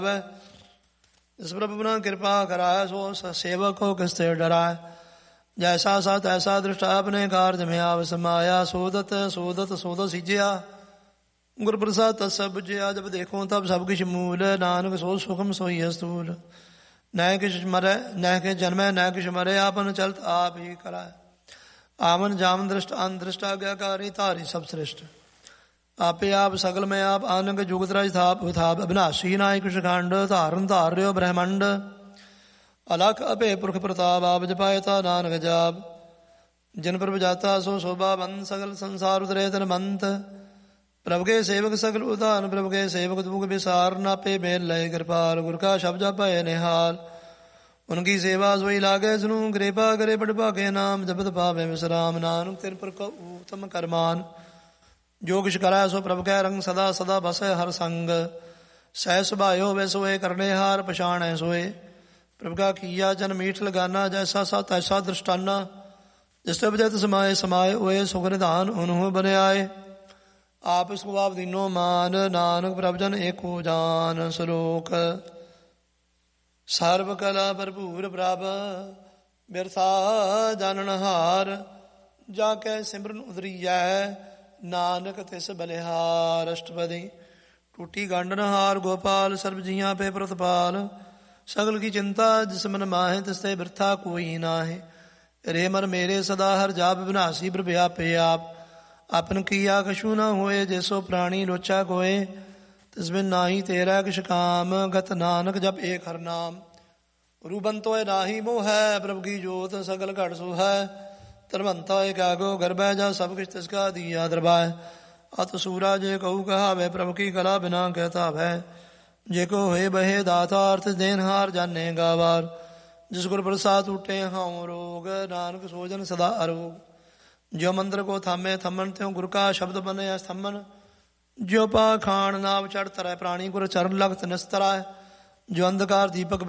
जिस प्रभु न कृपा कराए सो सेवक को किससे डराए। जैसा सा तैसा दृष्टा अपने कार्य में आव समाया। सोदत सोदत सोदत सीजिया गुर प्रसाद तत्सब बुझिया। जब देखो तब सब किछ मूल नानक सो सुखम सोई स्थूल। न किछ मरे न के जन्मे न किछ मरे आपन चलत आप ही कराए। आमन जामन दृष्ट अनदृष्ट आज्ञाकारी तारी सब श्रेष्ठ। आपे आप सकल में आप आनंद जुगत राज थाप उथाप अविनाशी नाय कुश खंड धारन धार्यो ब्रह्मंड। अलख अभे पुरख प्रताप आप जपायता नानक जाप। जिन प्रभु जाता सो शोभा बंद सकल संसार उतरे तन मंत। प्रभु के सेवक सकल उदान प्रभु के सेवक दुख विसार नापे मेल लय कृपाल। गुर का शब्द जपय निहाल उनकी सेवा सोई लागे सुनु। कृपा करे बड़ भागे नाम जपत पावे विश्राम। नानक तेरे पर को उत्तम करमान जो किछ करै सो प्रभु कै रंग सदा सदा बसै हर संग। सह सुभायो वे सोए करने हार पछाण है सोए। प्रभु का किया जन मीठ लगाना जैसा सा तैसा दृष्टाना। जिस बजत समाये समाये ओए सुख निधान उन्हों बने आए। आप स्वभाव दीनो मान नानक प्रभु जन एको जान। श्लोक सर्व कला भरपूर प्रभ बिरथा जानन हार। जाके सिमरन उदरिया नानक तिस बलिहार। अष्टपदी टूटी गांडन हार गोपाल सर्व जिया पे प्रतपाल। सगल की चिंता जिस मन माहे तिसते बिरथा कोई नाहे। रे मन मेरे सदा हर जाप विनाशी प्रभ आपे आप। अपन किया कछु न होए जैसो प्राणी लोचा कोय। तिस बिन नाही तेरा किछ काम गत नानक जप एक हर नाम। रूबंतो नाही मोह है प्रभु की जोत सगल घट सो है। तरवंता एकागो गर्भ जा सब किछ तिसका दिया दरबाय। अत सूरा जे कहू कहावे प्रभु की कला बिना कहता भय। जे को हे बहे दाता अर्थ देनहार जाने गावार। जिस गुर प्रसाद उठे हाँ रोग नानक सोजन सदा अरोग। ज्यो मंत्र को थामे थमन त्यों गुर का शब्द बने स्तंभन। ज्यो पा खान नाव चढ़ तरह प्राणी गुर चरण लगत निस्तराय। जो अंधकार दीपक